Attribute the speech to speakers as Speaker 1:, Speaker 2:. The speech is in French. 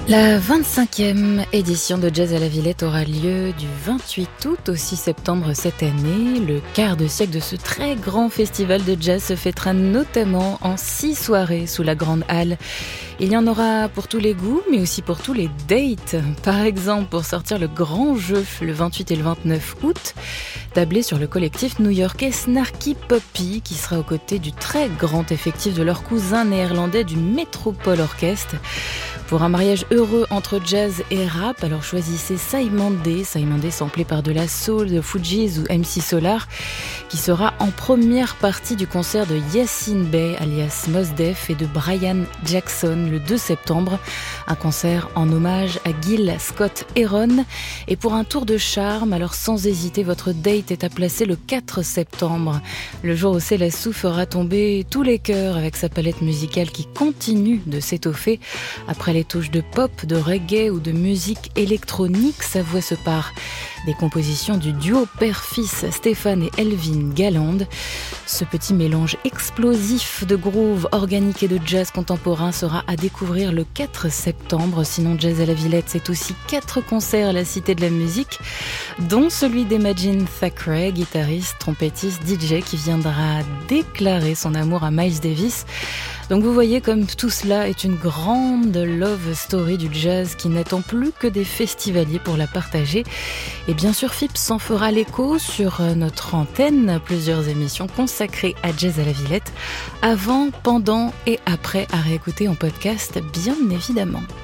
Speaker 1: La 25e édition de Jazz à la Villette aura lieu du 28 août au 6 septembre cette année. Le quart de siècle de ce très grand festival de jazz se fêtera notamment en 6 soirées sous la Grande Halle. Il y en aura pour tous les goûts, mais aussi pour tous les dates. Par exemple, pour sortir le grand jeu le 28 et le 29 août, tablez sur le collectif new-yorkais Snarky Puppy, qui sera aux côtés du très grand effectif de leur cousin néerlandais du Metropole Orchestre. Pour un mariage heureux entre jazz et rap, alors choisissez Saïmandé samplé par de la soul de Fugees ou MC Solar, qui sera en première partie du concert de Yassine Bey alias Mos Def et de Brian Jackson le 2 septembre, un concert en hommage à Gil Scott-Heron. Et pour un tour de charme, alors sans hésiter, votre date est à placer le 4 septembre, le jour où Célassou fera tomber tous les cœurs avec sa palette musicale qui continue de s'étoffer. Après les touches de pop, de reggae ou de musique électronique, sa voix se part des compositions du duo père-fils Stéphane et Elvin Galland. Ce petit mélange explosif de groove organique et de jazz contemporain sera à découvrir le 4 septembre. Sinon, Jazz à la Villette, c'est aussi 4 concerts à la Cité de la Musique, dont celui d'Imagine Thackeray, guitariste, trompettiste, DJ, qui viendra déclarer son amour à Miles Davis. Donc vous voyez comme tout cela est une grande love story du jazz qui n'attend plus que des festivaliers pour la partager. Et bien sûr, FIPS s'en fera l'écho sur notre antenne, plusieurs émissions consacrées à Jazz à la Villette, avant, pendant et après, à réécouter en podcast, bien évidemment.